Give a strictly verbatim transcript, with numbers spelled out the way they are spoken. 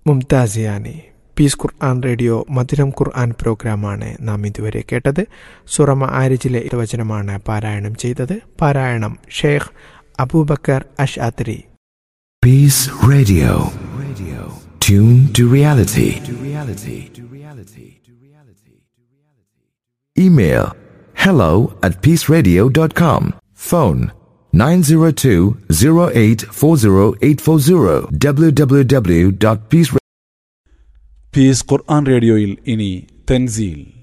മുംതാസിയാനി. Piece ഖുർആൻ radio മധുരം ഖുർആൻ പ്രോഗ്രാമാണ് നാം ഇതുവരെ കേട്ടത്. സൂറ മആരിജിലെ വചനമാണ് പാരായണം ചെയ്തത്. പാരായണം Sheikh Abubakar അഷ്അത്രി. Peace Radio. Radio. Tune to reality. To reality. To reality. To reality. Email hello at peaceradio dot com. Phone nine zero two zero eight four zero eight four zero. w w w dot peace. Piece ഖുർആൻ റേഡിയോയിൽ ഇനി തൻസീൽ.